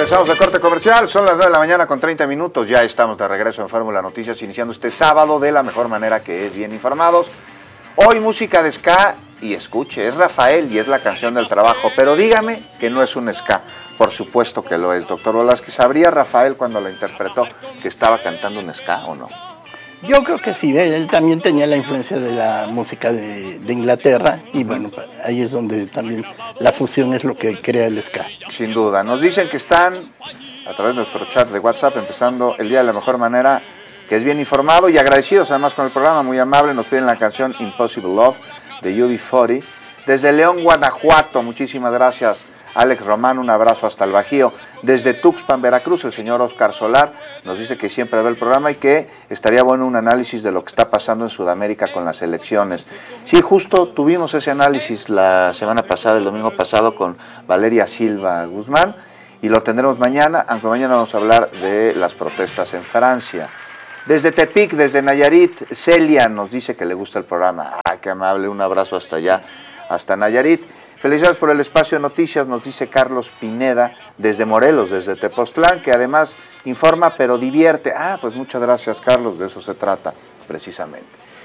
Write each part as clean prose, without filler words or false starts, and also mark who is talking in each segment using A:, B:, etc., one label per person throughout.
A: Regresamos al corte comercial, son las 9 de la mañana con 30 minutos, ya estamos de regreso en Fórmula Noticias, iniciando este sábado de la mejor manera, que es bien informados. Hoy música de ska, y escuche, es Rafael y es la canción del trabajo, pero dígame que no es un ska, por supuesto que lo es, doctor Velázquez. ¿Sabría Rafael cuando la interpretó que estaba cantando un ska o no?
B: Yo creo que sí, él también tenía la influencia de la música de Inglaterra y bueno, ahí es donde también la fusión es lo que crea el ska.
A: Sin duda, nos dicen que están a través de nuestro chat de WhatsApp empezando el día de la mejor manera, que es bien informado y agradecidos además con el programa, muy amable. Nos piden la canción Impossible Love de UB40 desde León, Guanajuato. Muchísimas gracias, Alex Román, un abrazo hasta el Bajío. Desde Tuxpan, Veracruz, el señor Oscar Solar nos dice que siempre ve el programa y que estaría bueno un análisis de lo que está pasando en Sudamérica con las elecciones. Sí, justo tuvimos ese análisis la semana pasada, el domingo pasado, con Valeria Silva Guzmán, y lo tendremos mañana, aunque mañana vamos a hablar de las protestas en Francia. Desde Tepic, desde Nayarit, Celia nos dice que le gusta el programa. ¡Ah, qué amable! Un abrazo hasta allá, hasta Nayarit. Felicidades por el espacio de noticias, nos dice Carlos Pineda, desde Morelos, desde Tepoztlán, que además informa pero divierte. Ah, pues muchas gracias, Carlos, de eso se trata, precisamente.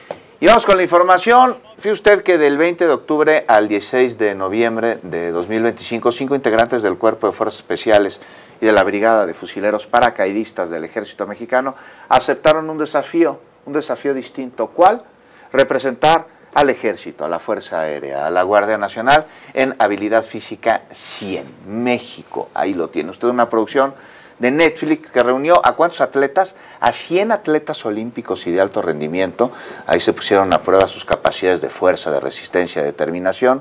A: Y vamos con la información. Fíjese usted que del 20 de octubre al 16 de noviembre de 2025, 5 integrantes del Cuerpo de Fuerzas Especiales y de la Brigada de Fusileros Paracaidistas del Ejército Mexicano aceptaron un desafío distinto. ¿Cuál? Representar al Ejército, a la Fuerza Aérea, a la Guardia Nacional en habilidad física 100, México. Ahí lo tiene usted, una producción de Netflix que reunió ¿a cuántos atletas? A 100 atletas olímpicos y de alto rendimiento. Ahí se pusieron a prueba sus capacidades de fuerza, de resistencia, de determinación.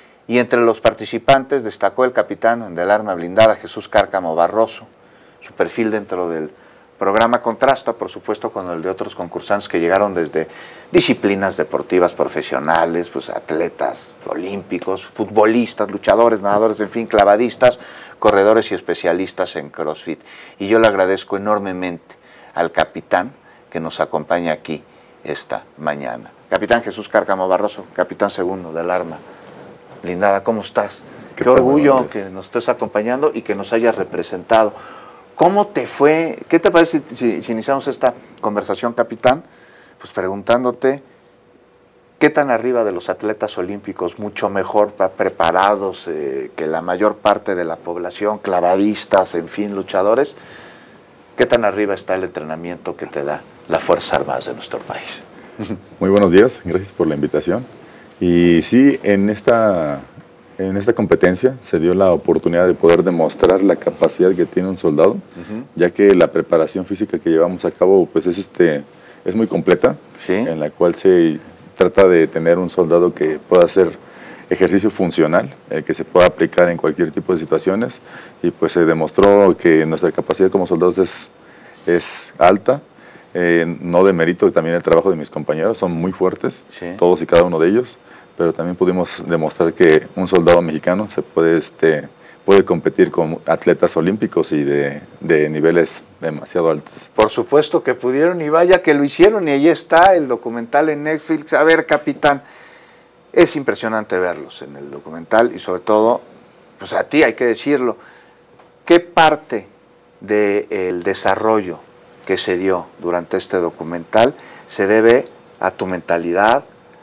A: Y entre los participantes destacó el capitán del arma blindada, Jesús Cárcamo Barroso. Su perfil dentro del programa contrasta, por supuesto, con el de otros concursantes que llegaron desde disciplinas deportivas profesionales, pues atletas olímpicos, futbolistas, luchadores, nadadores, en fin, clavadistas, corredores y especialistas en CrossFit. Y yo le agradezco enormemente al capitán que nos acompaña aquí esta mañana. Capitán Jesús Cárcamo Barroso, capitán segundo del arma blindada, ¿cómo estás? Qué orgullo que nos estés acompañando y que nos hayas representado. ¿Cómo te fue? ¿Qué te parece si iniciamos esta conversación, capitán? Pues preguntándote, ¿qué tan arriba de los atletas olímpicos, mucho mejor preparados que la mayor parte de la población, clavadistas, en fin, luchadores? ¿Qué tan arriba está el entrenamiento que te da las Fuerzas Armadas de nuestro país?
C: Muy buenos días, gracias por la invitación. Y sí, en esta competencia se dio la oportunidad de poder demostrar la capacidad que tiene un soldado, ya que la preparación física que llevamos a cabo pues es muy completa,
A: ¿sí?
C: En la cual se trata de tener un soldado que pueda hacer ejercicio funcional, que se pueda aplicar en cualquier tipo de situaciones, y pues se demostró que nuestra capacidad como soldados es alta. No demerito también el trabajo de mis compañeros, son muy fuertes,
A: ¿sí?
C: Todos y cada uno de ellos, pero también pudimos demostrar que un soldado mexicano se puede competir con atletas olímpicos y de niveles demasiado altos.
A: Por supuesto que pudieron, y vaya que lo hicieron, y ahí está el documental en Netflix. A ver, capitán, es impresionante verlos en el documental, y sobre todo, pues a ti hay que decirlo, ¿qué parte del desarrollo que se dio durante este documental se debe a tu mentalidad,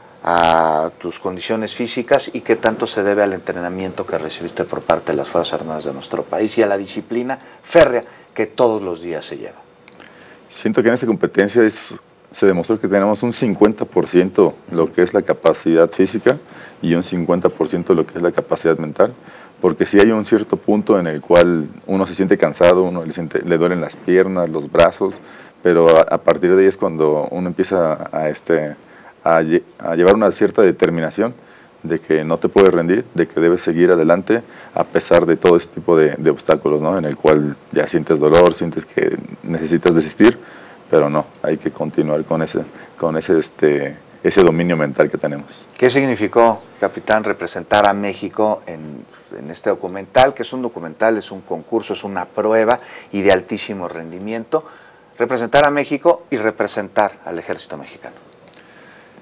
A: a tus condiciones físicas, y qué tanto se debe al entrenamiento que recibiste por parte de las Fuerzas Armadas de nuestro país y a la disciplina férrea que todos los días se lleva?
C: Siento que en esta competencia se demostró que tenemos un 50% lo que es la capacidad física y un 50% lo que es la capacidad mental, porque sí hay un cierto punto en el cual uno se siente cansado, uno le duelen las piernas, los brazos, pero a partir de ahí es cuando uno empieza a llevar una cierta determinación de que no te puedes rendir, de que debes seguir adelante a pesar de todo este tipo de obstáculos, ¿no? En el cual ya sientes dolor, sientes que necesitas desistir, pero no, hay que continuar con ese dominio mental que tenemos.
A: ¿Qué significó, capitán, representar a México en este documental, que es un documental, es un concurso, es una prueba y de altísimo rendimiento? Representar a México y representar al Ejército Mexicano.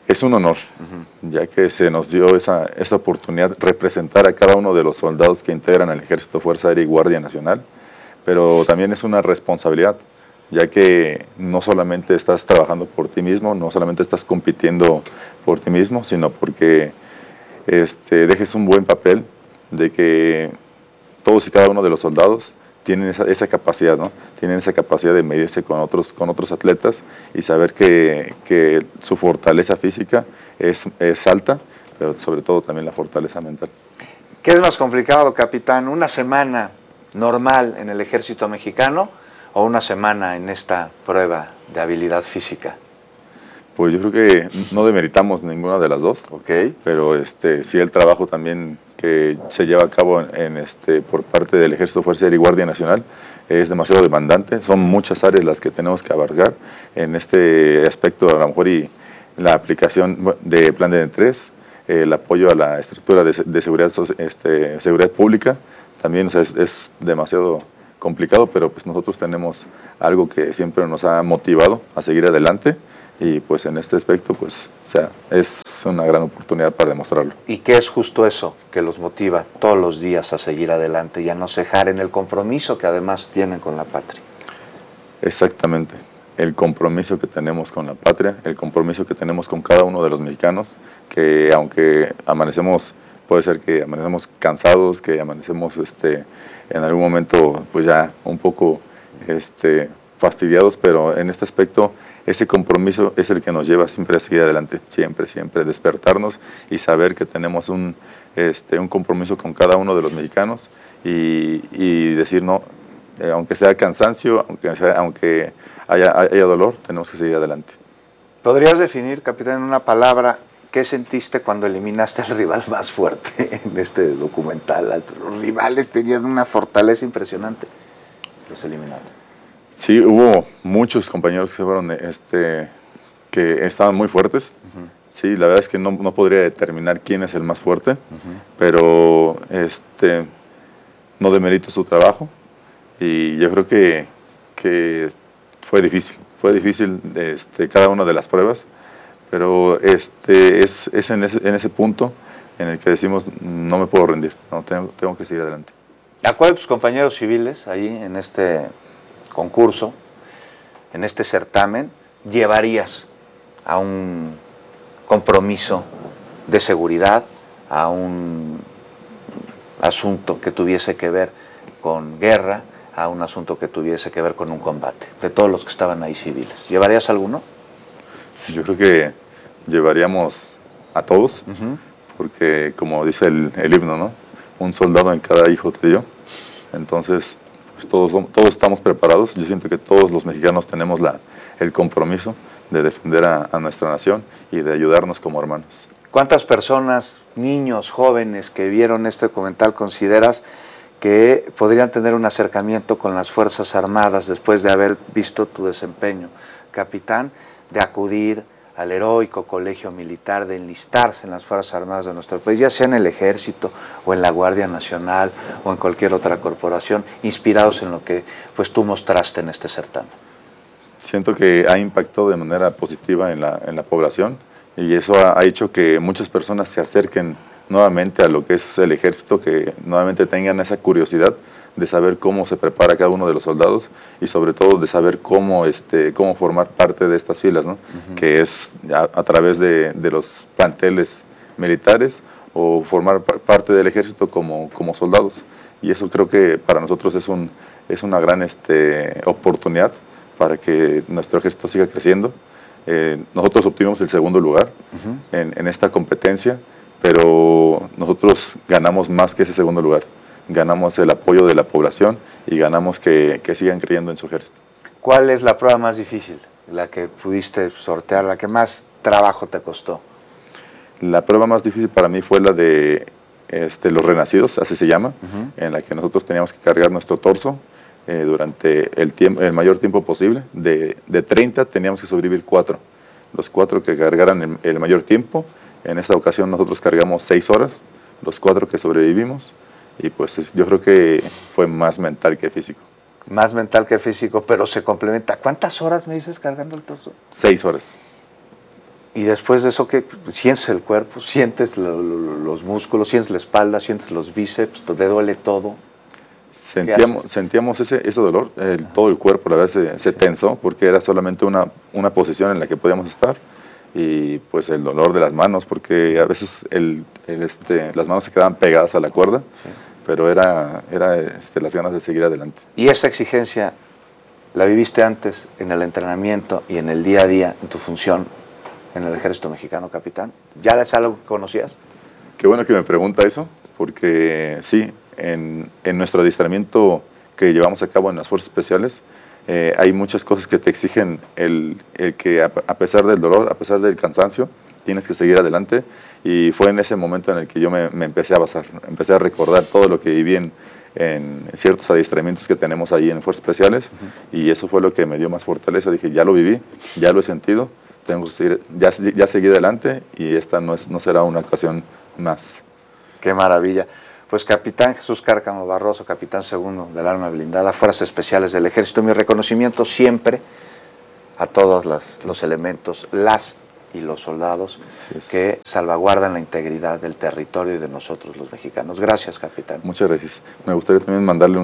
C: Es un honor, ya que se nos dio esa oportunidad de representar a cada uno de los soldados que integran el Ejército, Fuerza Aérea y Guardia Nacional, pero también es una responsabilidad, ya que no solamente estás trabajando por ti mismo, no solamente estás compitiendo por ti mismo, sino porque dejes un buen papel de que todos y cada uno de los soldados tienen esa capacidad, ¿no? Tienen esa capacidad de medirse con otros atletas y saber que su fortaleza física es alta, pero sobre todo también la fortaleza mental.
A: ¿Qué es más complicado, capitán? ¿Una semana normal en el ejército mexicano o una semana en esta prueba de habilidad física?
C: Pues yo creo que no demeritamos ninguna de las dos,
A: Okay.
C: pero sí el trabajo también que se lleva a cabo por parte del Ejército, Fuerza Aérea y Guardia Nacional es demasiado demandante. Son muchas áreas las que tenemos que abarcar en este aspecto, a lo mejor, y la aplicación de Plan de E3, el apoyo a la estructura de seguridad pública, también, o sea, es demasiado complicado, pero pues nosotros tenemos algo que siempre nos ha motivado a seguir adelante. Y pues en este aspecto, pues, o sea, es una gran oportunidad para demostrarlo.
A: ¿Y qué es justo eso que los motiva todos los días a seguir adelante y a no cejar en el compromiso que además tienen con la patria?
C: Exactamente, el compromiso que tenemos con la patria, el compromiso que tenemos con cada uno de los mexicanos, que aunque amanecemos, puede ser que amanecemos cansados, que amanecemos en algún momento pues ya un poco fastidiados, pero en este aspecto ese compromiso es el que nos lleva siempre a seguir adelante, siempre, despertarnos y saber que tenemos un compromiso con cada uno de los mexicanos y decir no, aunque sea cansancio, aunque haya dolor, tenemos que seguir adelante.
A: ¿Podrías definir, capitán, en una palabra qué sentiste cuando eliminaste al rival más fuerte en este documental? Los rivales tenían una fortaleza impresionante, los eliminaron.
C: Sí, hubo muchos compañeros que fueron, que estaban muy fuertes. Sí, la verdad es que no podría determinar quién es el más fuerte, pero no demerito su trabajo y yo creo que fue difícil cada una de las pruebas, pero es en ese punto en el que decimos no me puedo rendir, no tengo que seguir adelante.
A: ¿A cuál de tus compañeros civiles ahí en este concurso, en este certamen, llevarías a un compromiso de seguridad, a un asunto que tuviese que ver con guerra, a un asunto que tuviese que ver con un combate, de todos los que estaban ahí civiles? ¿Llevarías alguno?
C: Yo creo que llevaríamos a todos, porque como dice el himno, ¿no? Un soldado en cada hijo te dio. Entonces, pues todos estamos preparados. Yo siento que todos los mexicanos tenemos el compromiso de defender a nuestra nación y de ayudarnos como hermanos.
A: ¿Cuántas personas, niños, jóvenes que vieron este documental consideras que podrían tener un acercamiento con las Fuerzas Armadas después de haber visto tu desempeño, capitán, de acudir al heroico colegio militar, de enlistarse en las Fuerzas Armadas de nuestro país, ya sea en el Ejército o en la Guardia Nacional o en cualquier otra corporación, inspirados en lo que pues tú mostraste en este certamen?
C: Siento que ha impactado de manera positiva en la población y eso ha hecho que muchas personas se acerquen nuevamente a lo que es el Ejército, que nuevamente tengan esa curiosidad de saber cómo se prepara cada uno de los soldados y sobre todo de saber cómo formar parte de estas filas, ¿no? Que es a través de los planteles militares o formar parte del Ejército como soldados. Y eso creo que para nosotros es una gran oportunidad para que nuestro Ejército siga creciendo. Nosotros obtuvimos el segundo lugar en esta competencia, pero nosotros ganamos más que ese segundo lugar. Ganamos el apoyo de la población y ganamos que sigan creyendo en su ejército. ¿Cuál es la prueba más difícil, la que pudiste sortear, la que más trabajo te costó? La prueba más difícil para mí fue la de los renacidos, así se llama, en la que nosotros teníamos que cargar nuestro torso durante el mayor tiempo posible. De 30 teníamos que sobrevivir 4. Los 4 que cargaran el mayor tiempo. En esta ocasión nosotros cargamos 6 horas, los 4 que sobrevivimos. Y pues yo creo que fue más mental que físico. Más mental que físico, pero se complementa. ¿Cuántas horas me dices cargando el torso? 6 horas.
A: Y después de eso, ¿qué? Sientes el cuerpo, sientes los músculos, sientes la espalda, sientes los bíceps, te duele todo.
C: Sentíamos ese dolor, todo el cuerpo, la verdad, se tensó, porque era solamente una posición en la que podíamos estar. Y pues el dolor de las manos, porque a veces las manos se quedaban pegadas a la cuerda, sí. Pero era las ganas de seguir adelante.
A: ¿Y esa exigencia la viviste antes en el entrenamiento y en el día a día, en tu función en el Ejército Mexicano, capitán? ¿Ya es algo que conocías?
C: Qué bueno que me pregunta eso, porque sí, en nuestro adiestramiento que llevamos a cabo en las Fuerzas Especiales, hay muchas cosas que te exigen el que a pesar del dolor, a pesar del cansancio, tienes que seguir adelante. Y fue en ese momento en el que yo me empecé a basar, empecé a recordar todo lo que viví en ciertos adiestramientos que tenemos ahí en Fuerzas Especiales, y eso fue lo que me dio más fortaleza. Dije, ya lo viví, ya lo he sentido, tengo que seguir, ya seguí adelante, y esta no será una ocasión más.
A: Qué maravilla. Pues capitán Jesús Cárcamo Barroso, capitán segundo del Arma Blindada, Fuerzas Especiales del Ejército, mi reconocimiento siempre a todos los elementos, y los soldados que salvaguardan la integridad del territorio y de nosotros los mexicanos. Gracias, capitán.
C: Muchas gracias. Me gustaría también mandarle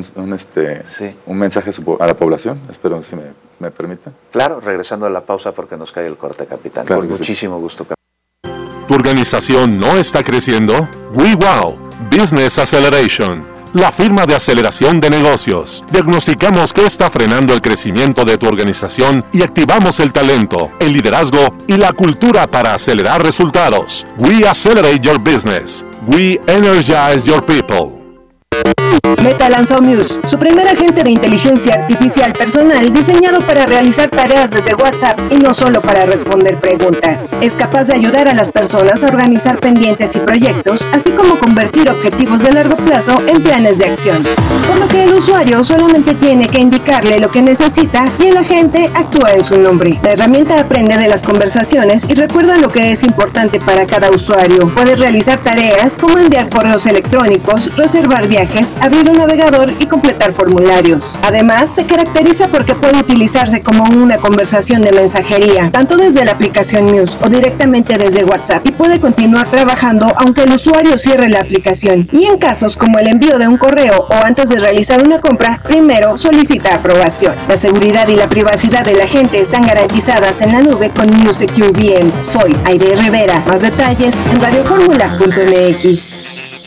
C: un mensaje a la población, espero si me permite.
A: Claro, regresando a la pausa porque nos cae el corte, capitán.
C: Claro,
A: con muchísimo gusto, capitán.
D: ¿Tu organización no está creciendo? WeWow Business Acceleration, la firma de aceleración de negocios. Diagnosticamos qué está frenando el crecimiento de tu organización y activamos el talento, el liderazgo y la cultura para acelerar resultados. We accelerate your business. We energize your people.
E: Meta lanzó Muse, su primer agente de inteligencia artificial personal diseñado para realizar tareas desde WhatsApp y no solo para responder preguntas. Es capaz de ayudar a las personas a organizar pendientes y proyectos, así como convertir objetivos de largo plazo en planes de acción. Por lo que el usuario solamente tiene que indicarle lo que necesita y el agente actúa en su nombre. La herramienta aprende de las conversaciones y recuerda lo que es importante para cada usuario. Puede realizar tareas como enviar correos electrónicos, reservar viajes, abrir un navegador y completar formularios. Además, se caracteriza porque puede utilizarse como una conversación de mensajería, tanto desde la aplicación Muse o directamente desde WhatsApp, y puede continuar trabajando aunque el usuario cierre la aplicación. Y en casos como el envío de un correo o antes de realizar una compra, primero solicita aprobación. La seguridad y la privacidad de la gente están garantizadas en la nube con Muse Secure VM. Soy Aide Rivera. Más detalles en radioformula.mx.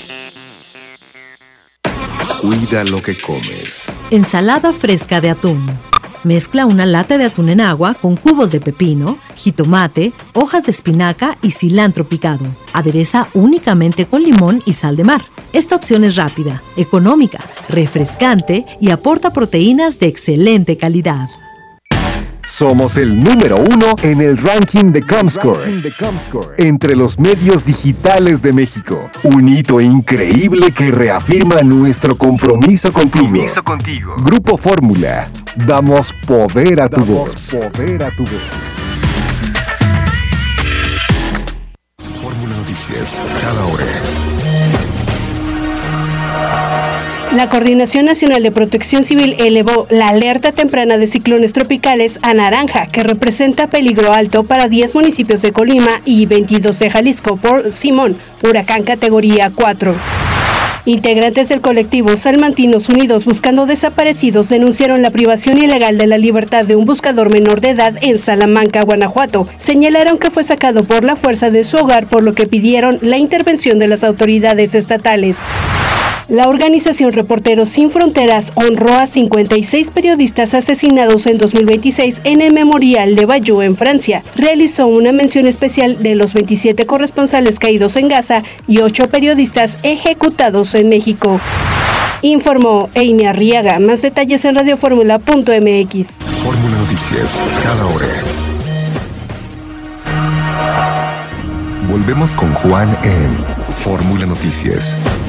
F: Cuida lo que comes.
G: Ensalada fresca de atún. Mezcla una lata de atún en agua con cubos de pepino, jitomate, hojas de espinaca y cilantro picado. Adereza únicamente con limón y sal de mar. Esta opción es rápida, económica, refrescante y aporta proteínas de excelente calidad.
F: Somos el número 1 en el ranking de Comscore, entre los medios digitales de México. Un hito increíble que reafirma nuestro compromiso contigo. Grupo Fórmula, damos poder a tu voz. Fórmula Noticias, cada hora.
H: La Coordinación Nacional de Protección Civil elevó la alerta temprana de ciclones tropicales a naranja, que representa peligro alto para 10 municipios de Colima y 22 de Jalisco por Simón, huracán categoría 4. Integrantes del colectivo Salmantinos Unidos Buscando Desaparecidos denunciaron la privación ilegal de la libertad de un buscador menor de edad en Salamanca, Guanajuato. Señalaron que fue sacado por la fuerza de su hogar, por lo que pidieron la intervención de las autoridades estatales. La organización Reporteros Sin Fronteras honró a 56 periodistas asesinados en 2026 en el Memorial de Bayeux, en Francia. Realizó una mención especial de los 27 corresponsales caídos en Gaza y 8 periodistas ejecutados en México. Informó Eini Arriaga. Más detalles en radioformula.mx.
F: Fórmula Noticias, cada hora. Volvemos con Juan en Fórmula Noticias.